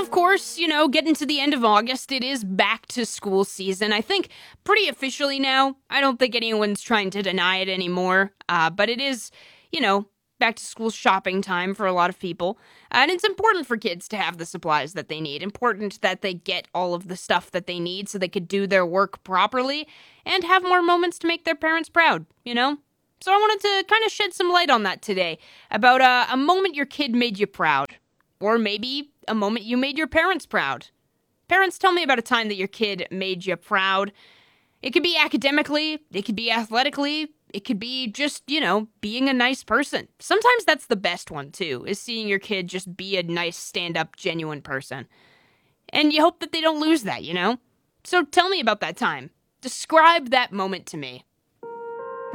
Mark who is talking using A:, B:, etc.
A: of course, getting to the end of August, it is back to school season. I think pretty officially now. I don't think anyone's trying to deny it anymore. But it is, back to school shopping time for a lot of people. And it's important for kids to have the supplies that they need. Important that they get all of the stuff that they need so they could do their work properly and have more moments to make their parents proud, So I wanted to kind of shed some light on that today about a moment your kid made you proud. Or maybe a moment you made your parents proud. Parents, tell me about a time that your kid made you proud. It could be academically, it could be athletically, it could be just, being a nice person. Sometimes that's the best one, too, is seeing your kid just be a nice, stand-up, genuine person. And you hope that they don't lose that, So tell me about that time. Describe that moment to me.